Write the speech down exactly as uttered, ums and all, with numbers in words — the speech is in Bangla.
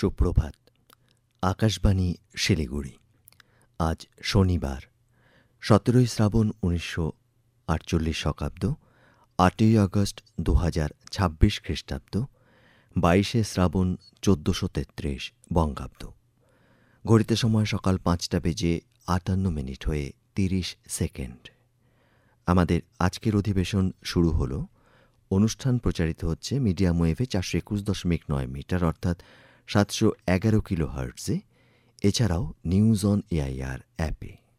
সুপ্রভাত। আকাশবাণী শিলিগুড়ি। আজ শনিবার, সতেরোই শ্রাবণ উনিশশো আটচল্লিশ শকাব্দ, আটই আগস্ট দু হাজার ছাব্বিশ খ্রিস্টাব্দ, বাইশে শ্রাবণ চোদ্দশো তেত্রিশ বঙ্গাব্দ। ঘড়িতে সময় সকাল পাঁচটা বেজে আটান্ন মিনিট হয়ে তিরিশ সেকেন্ড। আমাদের আজকের অধিবেশন শুরু হলো। অনুষ্ঠান প্রচারিত হচ্ছে মিডিয়াম ওয়েভে চারশো একুশ দশমিক নয় মিটার অর্থাৎ সাতশো এগারো কিলো হার্টজে, এছাড়াও নিউজ অন এআইআর অ্যাপে।